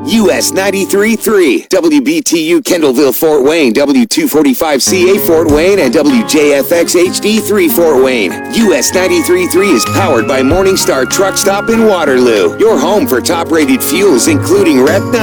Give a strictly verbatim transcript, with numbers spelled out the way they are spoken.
U S ninety-three point three, W B T U Kendallville, Fort Wayne, W two forty-five C A Fort Wayne, and W J F X H D three Fort Wayne. U S ninety-three point three is powered by Morningstar Truck Stop in Waterloo, your home for top-rated fuels, including Rep